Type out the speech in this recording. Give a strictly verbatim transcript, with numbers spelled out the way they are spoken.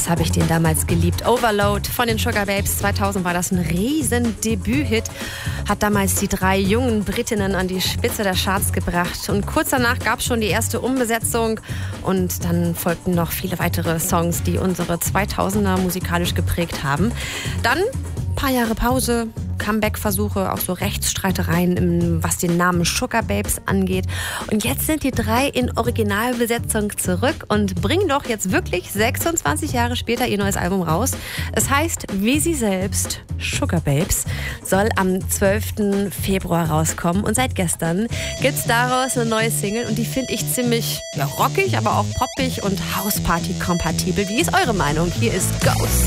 Was habe ich den damals geliebt? Overload von den Sugar Babes. zweitausend war das ein riesen Debüthit. Hat damals die drei jungen Britinnen an die Spitze der Charts gebracht. Und kurz danach gab es schon die erste Umbesetzung. Und dann folgten noch viele weitere Songs, die unsere zweitausender musikalisch geprägt haben. Dann ein paar Jahre Pause. Comeback-Versuche, auch so Rechtsstreitereien, im, was den Namen Sugar Babes angeht. Und jetzt sind die drei in Originalbesetzung zurück und bringen doch jetzt wirklich sechsundzwanzig Jahre später ihr neues Album raus. Es heißt, wie sie selbst, Sugar Babes, soll am zwölften Februar rauskommen. Und seit gestern gibt's daraus eine neue Single und die finde ich ziemlich ja, rockig, aber auch poppig und Hausparty-kompatibel. Wie ist eure Meinung? Hier ist Ghost.